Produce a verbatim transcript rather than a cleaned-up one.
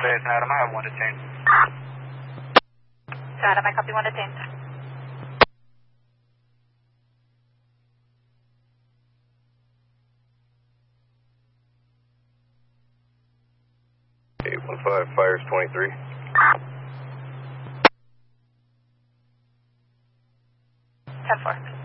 Space, Adam, I have one detained. Adam, I copy one detained. eight one five, fires twenty-three. ten four.